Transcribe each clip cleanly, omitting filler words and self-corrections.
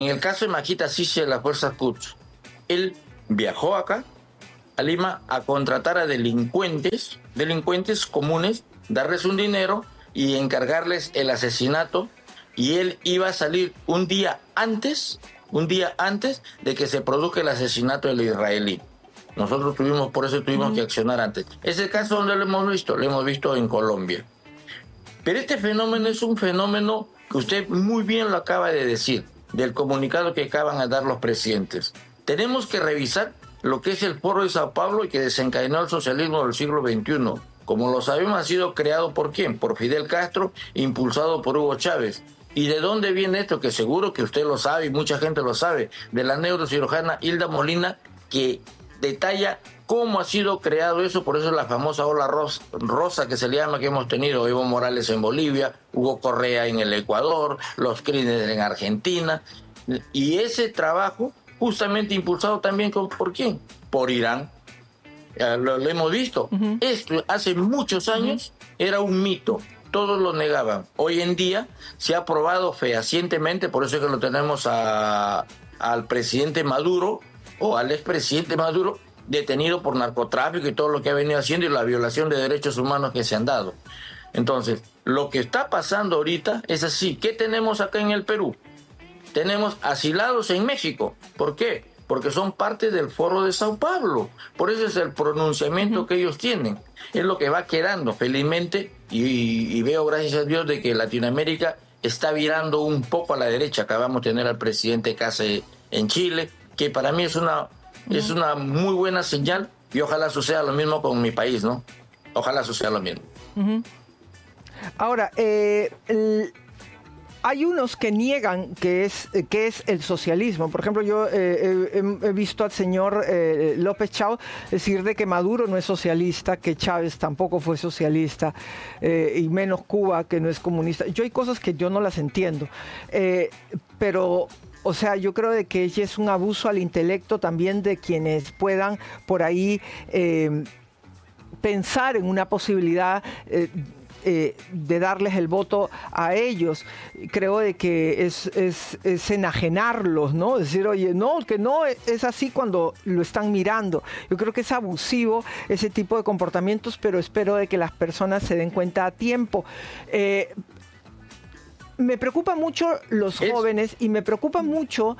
En el caso de Majita Asisi de las fuerzas Quds, él viajó acá a Lima a contratar a delincuentes comunes, darles un dinero y encargarles el asesinato, y él iba a salir un día antes de que se produzca el asesinato del israelí. Nosotros por eso tuvimos que accionar antes. Ese caso donde lo hemos visto en Colombia. Pero este fenómeno es un fenómeno que usted muy bien lo acaba de decir, del comunicado que acaban de dar los presidentes. Tenemos que revisar lo que es el Foro de Sao Paulo y que desencadenó el socialismo del siglo XXI. Como lo sabemos, ha sido creado ¿por quién? Por Fidel Castro, impulsado por Hugo Chávez. ¿Y de dónde viene esto? Que seguro que usted lo sabe y mucha gente lo sabe. De la neurocirujana Hilda Molina, que detalla cómo ha sido creado eso. Por eso es la famosa ola rosa que se le llama, que hemos tenido Evo Morales en Bolivia, Hugo Correa en el Ecuador, los crímenes en Argentina. Y ese trabajo justamente impulsado también ¿por quién? Por Irán. Lo hemos visto. Esto hace muchos años era un mito. Todos lo negaban. Hoy en día se ha probado fehacientemente, por eso es que lo tenemos al presidente Maduro, o al expresidente Maduro, detenido por narcotráfico y todo lo que ha venido haciendo y la violación de derechos humanos que se han dado. Entonces, lo que está pasando ahorita es así. ¿Qué tenemos acá en el Perú? Tenemos asilados en México. ¿Por qué? Porque son parte del Foro de Sao Paulo. Por eso es el pronunciamiento que ellos tienen. Es lo que va quedando, felizmente, y veo, gracias a Dios, de que Latinoamérica está virando un poco a la derecha. Acabamos de tener al presidente Case en Chile, que para mí es una muy buena señal, y ojalá suceda lo mismo con mi país, ¿no? Ojalá suceda lo mismo. Ahora, hay unos que niegan que es el socialismo. Por ejemplo, yo he visto al señor López Chao decir de que Maduro no es socialista, que Chávez tampoco fue socialista, y menos Cuba, que no es comunista. Yo hay cosas que yo no las entiendo, pero... O sea, yo creo de que es un abuso al intelecto también de quienes puedan por ahí pensar en una posibilidad de darles el voto a ellos. Creo de que es enajenarlos, ¿no? Decir, oye, no, que no es así cuando lo están mirando. Yo creo que es abusivo ese tipo de comportamientos, pero espero de que las personas se den cuenta a tiempo. Me preocupa mucho los jóvenes y me preocupa mucho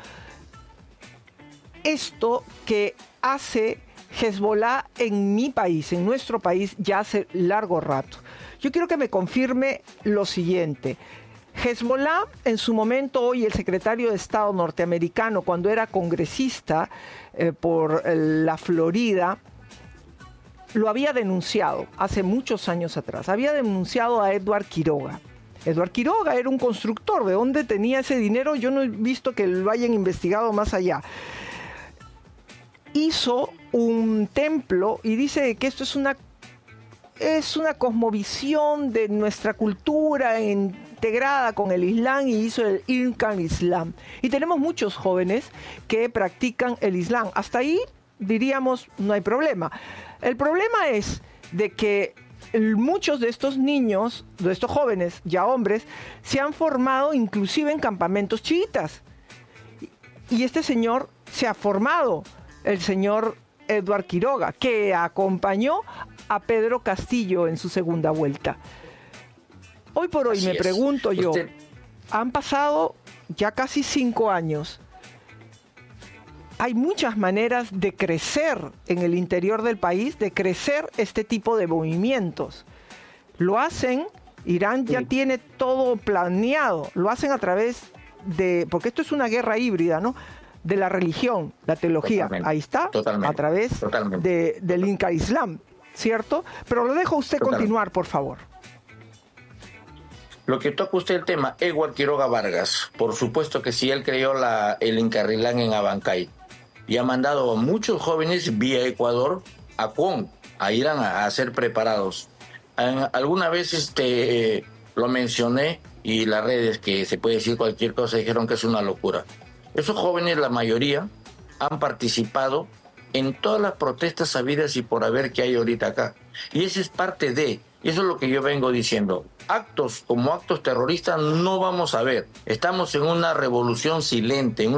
esto que hace Hezbollah en mi país, en nuestro país, ya hace largo rato. Yo quiero que me confirme lo siguiente. Hezbollah, en su momento, hoy el secretario de Estado norteamericano, cuando era congresista por la Florida, lo había denunciado hace muchos años atrás. Había denunciado a Edward Quiroga. Edward Quiroga era un constructor. ¿De dónde tenía ese dinero? Yo no he visto que lo hayan investigado más allá. Hizo un templo y dice que esto es una cosmovisión de nuestra cultura integrada con el Islam, y hizo el Irkan Islam. Y tenemos muchos jóvenes que practican el Islam. Hasta ahí diríamos no hay problema. El problema es de que muchos de estos niños, de estos jóvenes, ya hombres, se han formado inclusive en campamentos chiitas. Y este señor se ha formado, el señor Edward Quiroga, que acompañó a Pedro Castillo en su segunda vuelta. Hoy por hoy me pregunto yo, han pasado ya casi 5 años. Hay muchas maneras de crecer en el interior del país, de crecer este tipo de movimientos. Lo hacen, Irán ya tiene todo planeado, lo hacen a través de, porque esto es una guerra híbrida, ¿no? De la religión, la teología. Totalmente. Ahí está, a través del Inca Islam, ¿cierto? Pero lo dejo a usted continuar, por favor. Lo que toca usted el tema, Edward Quiroga Vargas, por supuesto que sí, él creó el Incarrilán en Abancay y ha mandado a muchos jóvenes vía Ecuador a Irán a ser preparados. Alguna vez lo mencioné, y las redes, que se puede decir cualquier cosa, dijeron que es una locura. Esos jóvenes, la mayoría, han participado en todas las protestas habidas y por haber que hay ahorita acá. Y eso es parte de, y eso es lo que yo vengo diciendo. Actos como actos terroristas no vamos a ver. Estamos en una revolución silente, en